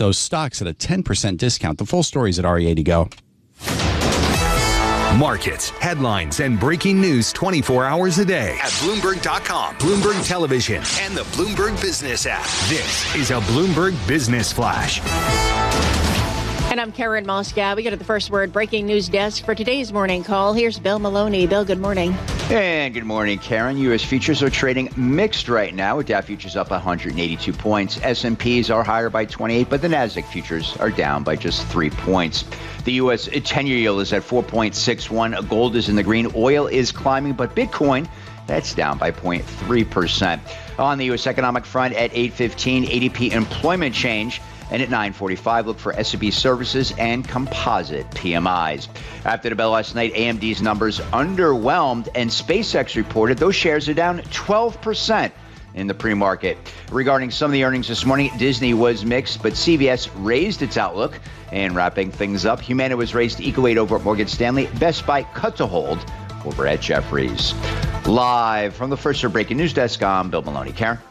those stocks at a 10% discount. The full story is at REA Go. Markets, headlines, and breaking news 24 hours a day at Bloomberg.com, Bloomberg Television, and the Bloomberg Business app. This is a Bloomberg Business Flash. And I'm Karen Moskow. We go to the First Word breaking news desk for today's morning call. Here's Bill Maloney. Bill, good morning. And good morning, Karen. U.S. futures are trading mixed right now, with Dow futures up 182 points. S&Ps are higher by 28, but the Nasdaq futures are down by just 3 points. The U.S. 10-year yield is at 4.61. Gold is in the green. Oil is climbing, but Bitcoin, that's down by 0.3%. On the U.S. economic front at 8:15, ADP employment change. And at 9:45, look for S&P Services and Composite PMIs. After the bell last night, AMD's numbers underwhelmed, and SpaceX reported those shares are down 12% in the pre-market. Regarding some of the earnings this morning, Disney was mixed, but CVS raised its outlook. And wrapping things up, Humana was raised to equal weight over at Morgan Stanley. Best Buy cut to hold over at Jefferies. Live from the First Word breaking news desk, I'm Bill Maloney. Karen?